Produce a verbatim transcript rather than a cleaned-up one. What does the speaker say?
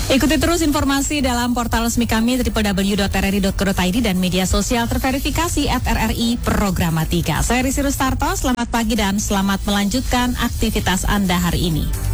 Ikuti terus informasi dalam portal resmi kami w w w dot r r i dot co dot i d dan media sosial terverifikasi at R R I Programatika. Saya Risi Rustarto, selamat pagi dan selamat melanjutkan aktivitas Anda hari ini.